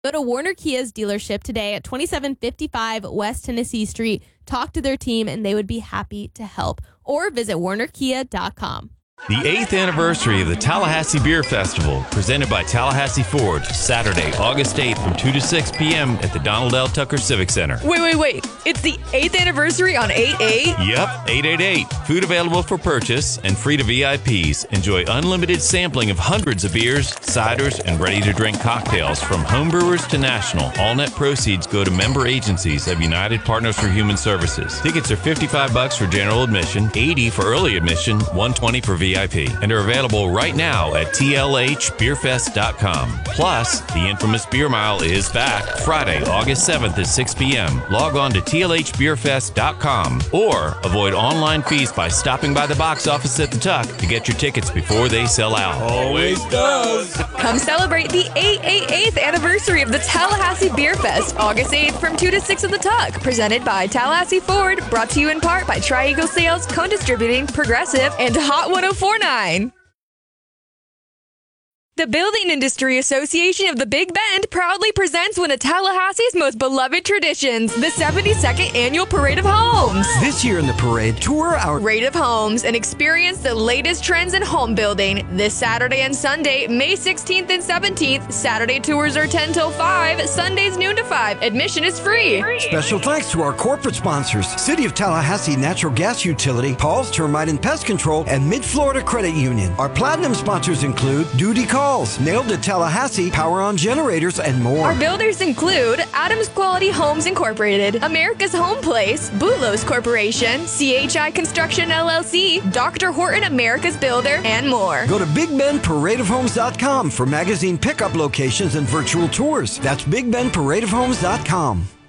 Go to Warner Kia's dealership today at 2755 West Tennessee Street. Talk to their team, and they would be happy to help. Or visit warnerkia.com. The 8th anniversary of the Tallahassee Beer Festival, presented by Tallahassee Ford, Saturday, August 8th from 2 to 6 p.m. at the Donald L. Tucker Civic Center. Wait. It's the 8th anniversary on 8/8? Yep, 888. Food available for purchase and free to VIPs. Enjoy unlimited sampling of hundreds of beers, ciders, and ready-to-drink cocktails from homebrewers to national. All net proceeds go to member agencies of United Partners for Human Services. Tickets are $55 for general admission, $80 for early admission, $120 for VIP, and are available right now at tlhbeerfest.com. Plus, the infamous Beer Mile is back Friday, August 7th at 6 p.m. Log on to tlhbeerfest.com or avoid online fees by stopping by the box office at the Tuck to get your tickets before they sell out. Always does. Come celebrate the 888th anniversary of the Tallahassee Beer Fest, August 8th from 2 to 6 at the Tuck. Presented by Tallahassee Ford, brought to you in part by Tri-Eagle Sales, Cone Distributing, Progressive, and Hot 1049. The Building Industry Association of the Big Bend proudly presents one of Tallahassee's most beloved traditions, the 72nd Annual Parade of Homes. This year in the parade, tour our Parade of Homes and experience the latest trends in home building. This Saturday and Sunday, May 16th and 17th. Saturday tours are 10 till 5, Sundays noon to 5. Admission is free. Special thanks to our corporate sponsors, City of Tallahassee Natural Gas Utility, Paul's Termite and Pest Control, and Mid-Florida Credit Union. Our platinum sponsors include Duty Calls, Nailed to Tallahassee, Power On Generators, and more. Our builders include Adams Quality Homes Incorporated, America's Home Place, Boulos Corporation, CHI Construction LLC, Dr. Horton America's Builder, and more. Go to BigBendParadeOfHomes.com for magazine pickup locations and virtual tours. That's BigBendParadeOfHomes.com.